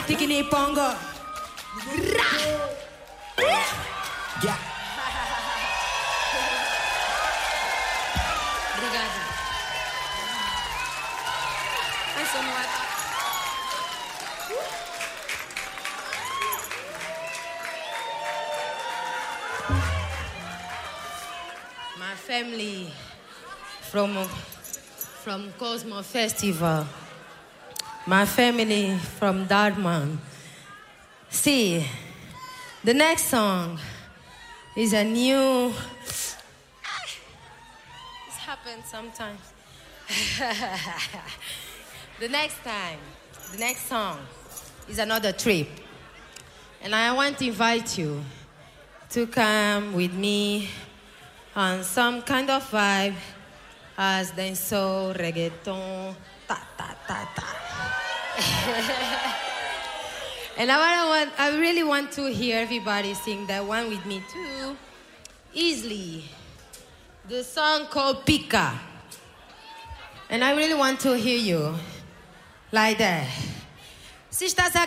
Tikini Pongo. Yeah. Obrigada. My family from Cosmo Festival. My family from Dartmouth. See, the next song is a new... This happens sometimes. The next song is another trip. And I want to invite you to come with me on some kind of vibe as dancehall, reggaeton, ta-ta-ta-ta. And I really want to hear everybody sing that one with me too, easily. The song called Pika. And I really want to hear you like that. Se estás a